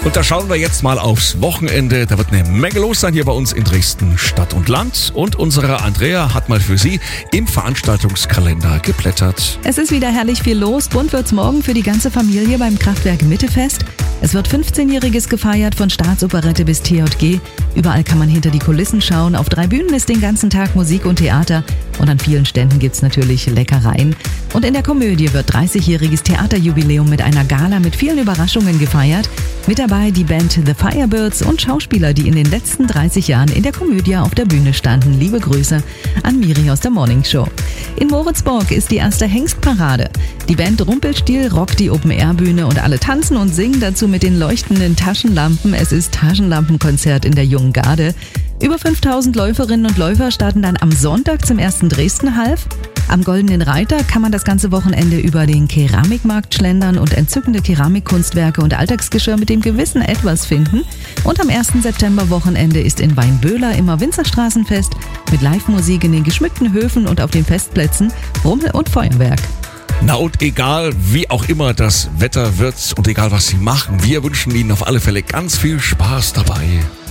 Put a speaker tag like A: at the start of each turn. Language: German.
A: Und da schauen wir jetzt mal aufs Wochenende. Da wird eine Menge los sein hier bei uns in Dresden Stadt und Land. Und unsere Andrea hat mal für Sie im Veranstaltungskalender geblättert.
B: Es ist wieder herrlich viel los. Bunt wird's morgen für die ganze Familie beim Kraftwerk Mittefest. Es wird 15-Jähriges gefeiert, von Staatsoperette bis TJG. Überall kann man hinter die Kulissen schauen. Auf 3 Bühnen ist den ganzen Tag Musik und Theater. Und an vielen Ständen gibt's natürlich Leckereien. Und in der Komödie wird 30-jähriges Theaterjubiläum mit einer Gala mit vielen Überraschungen gefeiert. Mit dabei die Band The Firebirds und Schauspieler, die in den letzten 30 Jahren in der Komödie auf der Bühne standen. Liebe Grüße an Miri aus der Morning Show. In Moritzburg ist die erste Hengstparade. Die Band Rumpelstilzchen rockt die Open-Air-Bühne und alle tanzen und singen dazu mit den leuchtenden Taschenlampen. Es ist Taschenlampenkonzert in der Jungen Garde. Über 5000 Läuferinnen und Läufer starten dann am Sonntag zum ersten Dresden-Half. Am Goldenen Reiter kann man das ganze Wochenende über den Keramikmarkt schlendern und entzückende Keramikkunstwerke und Alltagsgeschirr mit dem gewissen Etwas finden. Und am 1. September-Wochenende ist in Weinböhler immer Winzerstraßenfest mit Live-Musik in den geschmückten Höfen und auf den Festplätzen, Rummel und Feuerwerk.
A: Na und egal wie auch immer das Wetter wird und egal was Sie machen, wir wünschen Ihnen auf alle Fälle ganz viel Spaß dabei.